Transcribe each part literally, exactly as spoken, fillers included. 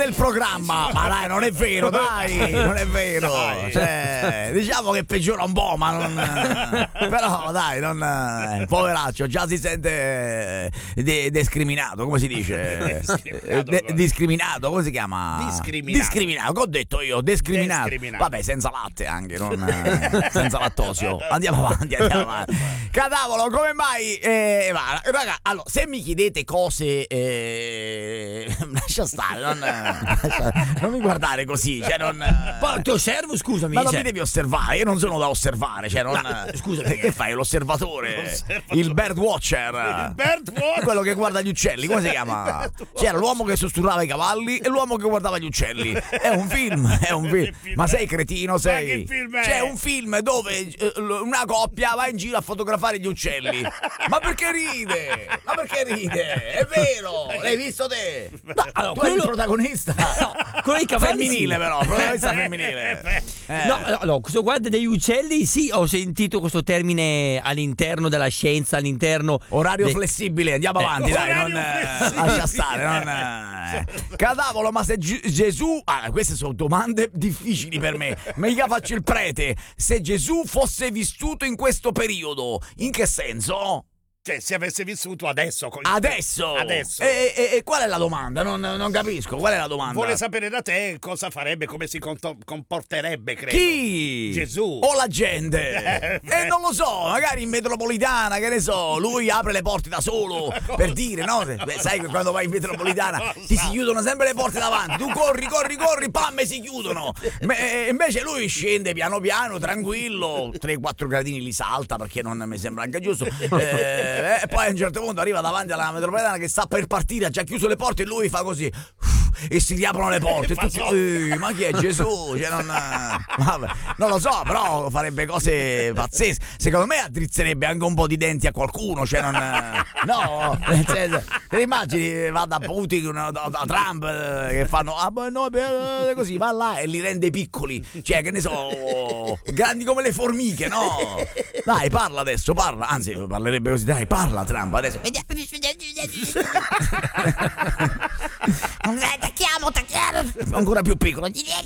del programma, ma dai, non è vero, dai, non è vero. Dai. Cioè, diciamo che peggiora un po', ma non. Però dai, non. Poveraccio, già si sente de- discriminato, come si dice? Discriminato, De- discriminato, come si chiama? Discriminato. Discriminato, che ho detto io, discriminato. Discriminato. Vabbè, senza latte anche, non senza lattosio. Andiamo avanti, andiamo avanti. Cadavolo, come mai? Eh, ma, raga, allora, se mi chiedete cose, eh, lascia stare, non, non mi guardare così, cioè non. Poi ti osservo, scusami. Ma non cioè. mi devi osservare, io non sono da osservare, cioè non. No, scusami. Che fai? L'osservatore? L'osservatore. Il bird watcher. Il bird watcher. Quello che guarda gli uccelli, come si chiama? C'era l'uomo che sussurrava i cavalli e l'uomo che guardava gli uccelli. È un film, è un film. film Ma è? sei cretino, sei? Ma che film è? C'è un film dove eh, una coppia va in giro a fotografare gli uccelli. Ma perché ride? Ma perché ride? È vero, l'hai visto te? Ma, allora, Tu quello... eri il protagonista. No, quello dei cavalli Femminile sì. però, protagonista femminile. Eh. No, no, no, questo guarda degli uccelli, sì, ho sentito questo termine all'interno della scienza, all'interno Orario de- flessibile, andiamo Eh, avanti, dai, orario non eh, flessibile. lascia stare, non eh. Cadavolo, ma se Gi- Gesù, ah, queste sono domande difficili per me. Mica faccio il prete. Se Gesù fosse vissuto in questo periodo, in che senso? Cioè, se avesse vissuto adesso. Con... Adesso. Adesso. E, e- e qual è la domanda? Non, non capisco, qual è la domanda? Vuole sapere da te cosa farebbe, come si conto- comporterebbe, credo. Chi? Gesù. O la gente? E non lo so, magari in metropolitana, che ne so, lui apre le porte da solo, per dire, no? Beh, sai che quando vai in metropolitana ti si chiudono sempre le porte davanti, tu corri, corri, corri, pam, e si chiudono. Me- invece lui scende piano piano, tranquillo, tre quattro gradini li salta, perché non mi sembra anche giusto. Eh, e poi a un certo punto arriva davanti alla metropolitana che sta per partire, ha già chiuso le porte e lui fa così e si riaprono le porte e tutti, "Ehi, ma chi è Gesù?" Cioè, non, vabbè, non lo so, però farebbe cose pazzesche. Secondo me addrizzerebbe anche un po' di denti a qualcuno, cioè non, no, nel senso, te le immagini, va da Putin, da, da Trump, eh, che fanno ah, beh, no, beh, così, va là e li rende piccoli, cioè che ne so, grandi come le formiche, no? Dai, parla adesso, parla, anzi parlerebbe così, dai, parla Trump adesso. Tacchiamo, tacchiamo. Ancora più piccolo.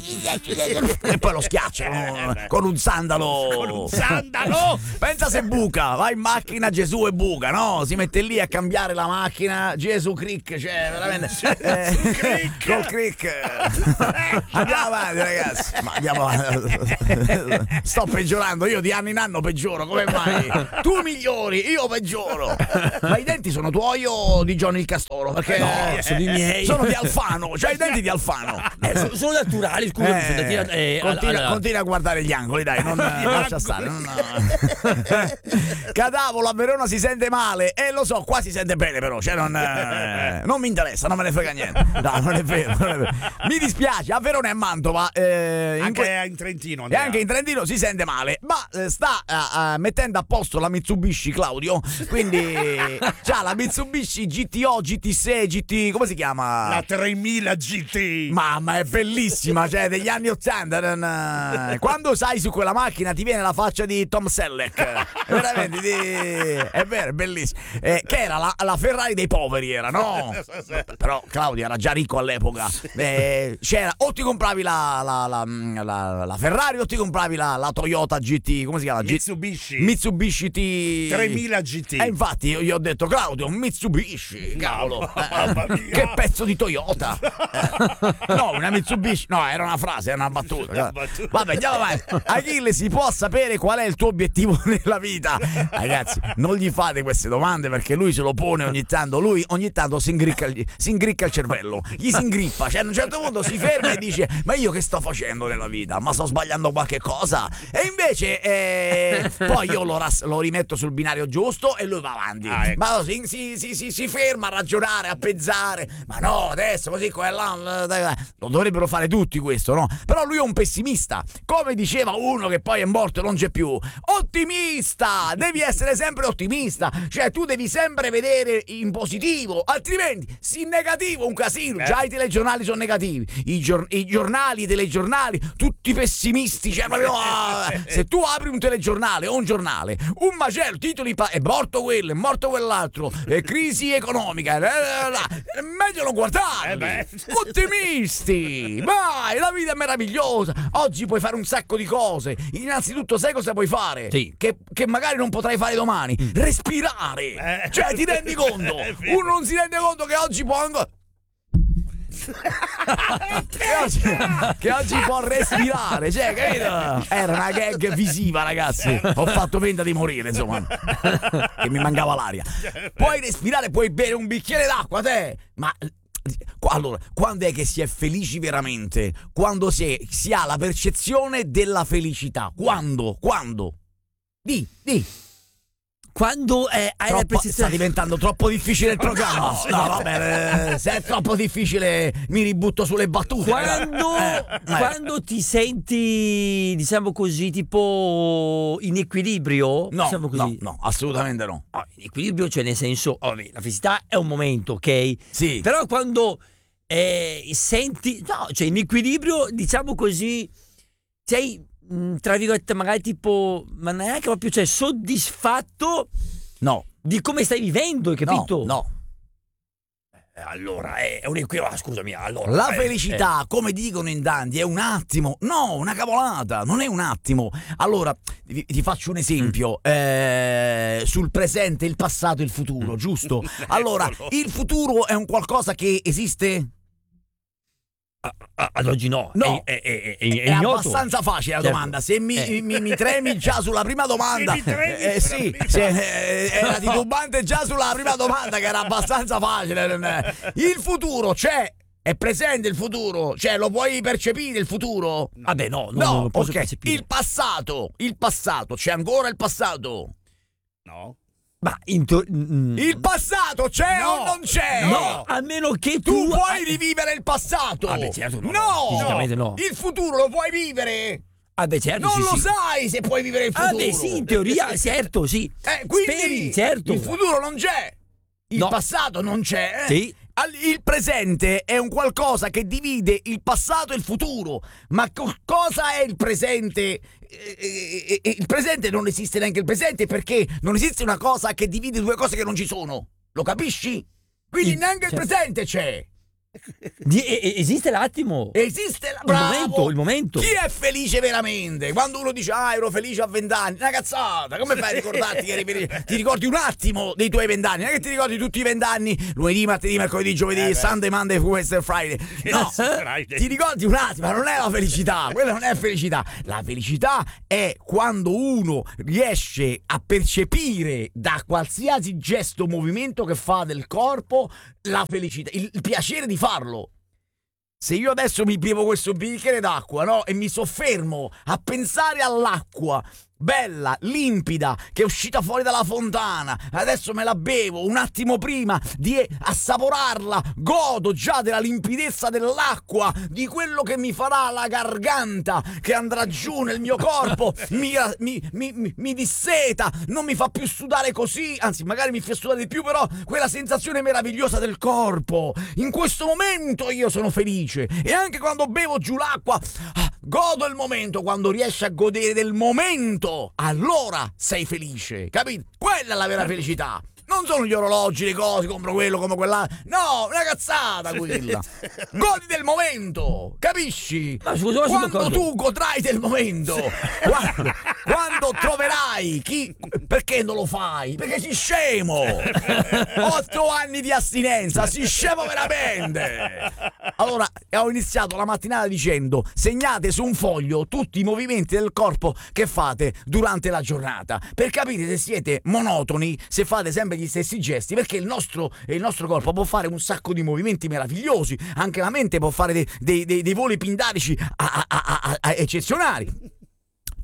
E poi lo schiacciano con un sandalo. Con un sandalo? Pensa se buca, va in macchina Gesù e buca, no? Si mette lì a cambiare la macchina, Gesù Crick, cioè veramente eh, Crick. col Crick. Andiamo avanti, ragazzi. Ma andiamo avanti. Sto peggiorando, io di anno in anno peggioro, come mai? Tu migliori, io peggioro. Ma i denti sono tuoi o di Johnny il Castoro? Perché No, sono i miei. sono di Alfano, c'hai i denti di Alfano. Eh, sono, sono naturali, scusa. Eh, eh, continua, allora- continua a guardare gli angoli, dai, non lascia stare. Non, Cadavolo, a Verona si sente male, e eh, lo so, qua si sente bene, però, cioè non, eh, non mi interessa, non me ne frega niente. No, non è vero, non è vero. Mi dispiace, a Verona e a Mantova, eh, in Anche que- in Trentino. e Andrea. anche in Trentino si sente male, ma eh, sta eh, eh, mettendo a posto la Mitsubishi, Claudio. Quindi c'ha la Mitsubishi G T O, G T sei, G T, come si chiama? La tremila G T. Mamma, è bellissima, cioè degli anni ottanta. non- Quando sai su quella macchina ti viene la faccia di Tom Selleck. Veramente, di... è vero, è bellissimo. Eh, che era la, la Ferrari dei poveri, era, no? Però Claudio era già ricco all'epoca. Eh, c'era, o ti compravi la, la, la, la, la Ferrari o ti compravi la, la Toyota G T, come si chiama? G- Mitsubishi. Mitsubishi T tremila G T. E infatti io gli ho detto, Claudio, Mitsubishi, cavolo, mamma mia. che pezzo di Toyota. Eh, no, una Mitsubishi, no, era una frase, era una battuta. Una battuta. Vabbè, andiamo avanti. Achille, si può sapere qual è il tuo obiettivo nella vita? Ragazzi, non gli fate queste domande, perché lui se lo pone ogni tanto, lui ogni tanto si ingricca, il- si ingricca il cervello, gli si ingrippa, cioè a un certo punto si ferma e dice, ma io che sto facendo nella vita? Ma sto sbagliando qualche cosa? E invece eh, poi io lo, ras- lo rimetto sul binario giusto e lui va avanti. Ah, ecco. Ma si, si, si, si, si ferma a ragionare, a pensare, ma no, adesso così qua e là, lo dovrebbero fare tutti questo, no? Però lui è un pessimista, come diceva uno che poi è morto e non c'è più. Ottimista, devi essere sempre ottimista, cioè tu devi sempre vedere in positivo, altrimenti sì, in negativo un casino. Eh. Già i telegiornali sono negativi, i, gior- i giornali, i telegiornali, tutti pessimisti, cioè proprio, ah, se tu apri un telegiornale o un giornale, un macello, titoli pa- è morto quello, è morto quell'altro, è crisi economica, eh, eh, eh, meglio non guardarli. Eh beh. Ottimisti, vai, la vita è meravigliosa, oggi puoi fare un sacco di cose. Innanzitutto sai cosa puoi fare? Sì. Che, che magari non potrai fare domani, respirare. Eh. Cioè, ti rendi conto? È vero. Uno non si rende conto che oggi può ancora che, oggi, che oggi può respirare, cioè, capito? Era una gag visiva, ragazzi. Ho fatto finta di morire, insomma, che mi mancava l'aria. Puoi respirare, puoi bere un bicchiere d'acqua, te. Ma allora, quando è che si è felici veramente? Quando si, si ha la percezione della felicità. Quando? Quando? Di, di. Quando eh, hai la Troppo, sta percezione... diventando troppo difficile il programma. No, No, vabbè, eh, se è troppo difficile mi ributto sulle battute. Quando, Eh, eh. quando ti senti, diciamo così, tipo in equilibrio, No, diciamo così. no, no, assolutamente no. Oh, in equilibrio, cioè nel senso, oh, la felicità è un momento, ok? Sì. Però quando eh, senti, no, cioè in equilibrio, diciamo così, sei, mh, tra virgolette, magari tipo, ma neanche proprio, cioè soddisfatto No, di come stai vivendo, hai capito? no, no. Eh, allora, è un equilibrio, ah, scusami, allora... La eh, felicità, come dicono in tanti, è un attimo. No, una cavolata, non è un attimo. Allora, ti, ti faccio un esempio. Eh, sul presente, il passato e il futuro, giusto? Allora, Eccolo. il futuro è un qualcosa che esiste? eh, ad oggi no, No. è, è, è, è, è È ignoto. abbastanza facile la Certo. domanda. Se mi, Eh. mi, mi tremi già sulla prima domanda, Se mi tremi eh, sulla sì, prima- se, eh, era titubante già sulla prima domanda, che era abbastanza facile. Il futuro c'è, è presente il futuro, cioè lo puoi percepire il futuro? Vabbè, no, no, No, non lo posso ok. percepire. Il passato, il passato, c'è ancora il passato? No. Ma in to- mm, Il passato c'è No. o non c'è? no, a meno che tu, Tu puoi rivivere il passato? Ah, beh, certo, no, no, no, fisicamente no. Il futuro lo puoi vivere? Ah, beh, certo, Non sì, lo sì. sai se puoi vivere il futuro. Ah, beh, sì, in teoria, certo, sì. Eh, quindi Speri, certo. il futuro non c'è. Il No. passato non c'è. eh? Sì. Al- Il presente è un qualcosa che divide il passato e il futuro. Ma co- cosa è il presente? Eh, eh, eh, Il presente non esiste neanche il presente, perché non esiste una cosa che divide due cose che non ci sono. Lo capisci? Quindi Il- neanche certo. il presente c'è. Di- e- e- esiste l'attimo. Esiste la... Il Bravo! momento, il momento. Chi è felice veramente? Quando uno dice ah, ero felice a vent'anni, una cazzata, come fai a ricordarti che eri felice? Ti ricordi un attimo dei tuoi vent'anni, non è che ti ricordi tutti i vent'anni, lunedì, martedì, mercoledì, giovedì, Eh beh. Sunday, Monday, Wednesday, Friday. No, Friday. ti ricordi un attimo, ma non è la felicità, quella non è felicità. La felicità è quando uno riesce a percepire da qualsiasi gesto o movimento che fa del corpo la felicità, il, il piacere di farlo. Se io adesso mi bevo questo bicchiere d'acqua, no? E mi soffermo a pensare all'acqua bella, limpida, che è uscita fuori dalla fontana, adesso me la bevo un attimo prima di assaporarla, godo già della limpidezza dell'acqua, di quello che mi farà la garganta, che andrà giù nel mio corpo, mi, mi, mi, mi, mi disseta, non mi fa più sudare così, anzi magari mi fa sudare di più, però quella sensazione meravigliosa del corpo. In questo momento io sono felice, e anche quando bevo giù l'acqua, ah, godo il momento. Quando riesci a godere del momento, allora sei felice, capito? Quella è la vera felicità. Non sono gli orologi, le cose, compro quello, compro quella. No, una cazzata quella. Godi del momento, capisci? Ma scusa, ma sono Quando d'accordo. tu godrai del momento, quando, quando troverai chi. Perché non lo fai? Perché sei scemo. Otto anni di astinenza, sei scemo veramente. Allora, ho iniziato la mattinata dicendo: segnate su un foglio tutti i movimenti del corpo che fate durante la giornata, per capire se siete monotoni, se fate sempre gli stessi gesti, perché il nostro, il nostro corpo può fare un sacco di movimenti meravigliosi, anche la mente può fare dei, dei, dei, dei voli pindarici a, a, a, a, a eccezionali. Tu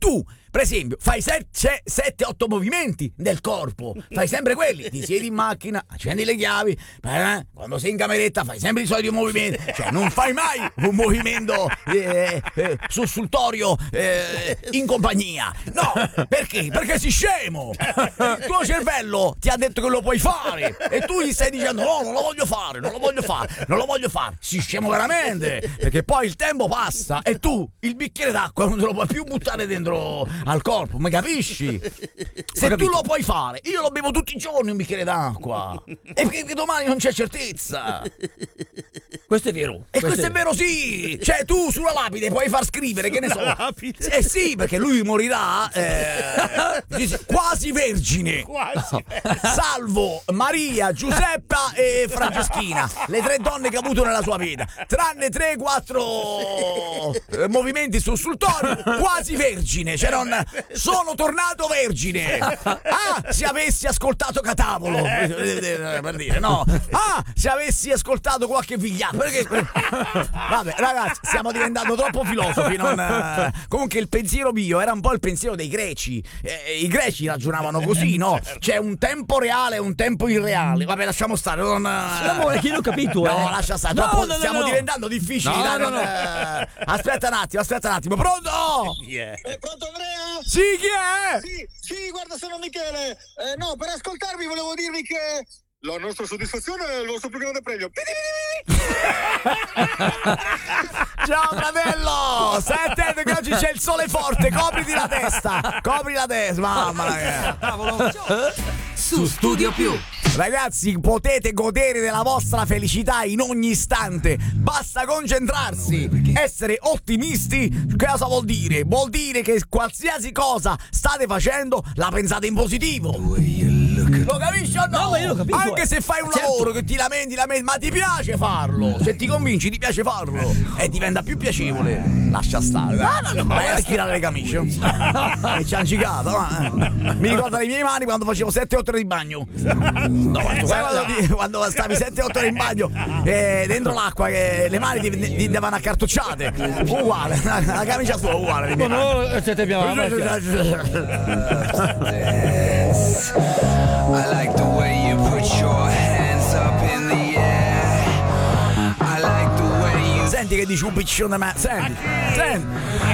per esempio, fai sette otto movimenti del corpo, fai sempre quelli, ti siedi in macchina, accendi le chiavi, eh, quando sei in cameretta fai sempre i soliti movimenti, cioè non fai mai un movimento eh, eh, sussultorio eh, in compagnia. No, perché? Perché sei scemo. Il tuo cervello ti ha detto che lo puoi fare e tu gli stai dicendo no, non lo voglio fare, non lo voglio fare, non lo voglio fare. Sei scemo veramente, perché poi il tempo passa e tu il bicchiere d'acqua non te lo puoi più buttare dentro al corpo, mi capisci? Se tu lo puoi fare, io lo bevo tutti i giorni un bicchiere d'acqua e perché domani non c'è certezza. Questo è vero. E questo, questo è vero, sì. Cioè tu sulla lapide puoi far scrivere, che ne so. Lapide? Eh sì, perché lui morirà eh, quasi vergine. Quasi. Salvo Maria, Giuseppa e Franceschina, le tre donne che ha avuto nella sua vita, tranne tre quattro eh, movimenti sussultori, quasi vergine. Cioè non sono tornato vergine. Ah, se avessi ascoltato Catavolo, per dire, no. Ah, se avessi ascoltato qualche vigliacco. Perché? Vabbè, ragazzi, stiamo diventando troppo filosofi. Non... Comunque, il pensiero mio era un po' il pensiero dei greci. Eh, I greci ragionavano così, no? C'è un tempo reale e un tempo irreale. Vabbè, lasciamo stare. Non... Amore, che io ho capito, No, eh. lascia stare. No, Troppo... no, no, stiamo no. diventando difficili. No, dai, no, non- no. eh, Aspetta un attimo, aspetta un attimo. Pronto? Yeah. Eh, pronto Andrea? Sì, chi è? Sì, sì, guarda, sono Michele. Eh, no, per ascoltarvi volevo dirvi che la nostra soddisfazione è il vostro più grande premio. Ciao fratello! Stai attento che oggi c'è il sole forte, copriti la testa! Copri la testa, mamma mia! Su Studio Più. Ragazzi, potete godere della vostra felicità in ogni istante. Basta concentrarsi, essere ottimisti. Che cosa vuol dire? Vuol dire che qualsiasi cosa state facendo la pensate in positivo. Lo capisci o no? No, ma io l'ho capito, Anche eh. se fai un Certo. lavoro che ti lamenti, lamenti, ma ti piace farlo. Se ti convinci, ti piace farlo e diventa più piacevole. Lascia stare. No, no, no, vai a schierare le camicie. E ci ha ancicato, ma, eh. Mi ricordo le mie mani quando facevo sette otto ore di bagno. No, sai quando, ti- quando stavi sette otto ore in bagno eh, dentro l'acqua che le mani ti, ti davano accartocciate. Uguale, la camicia tua uguale. le mie mani. siete I like the way you put your hands up in the air. I like the way you Senti che dici un piccione, ma senti, senti.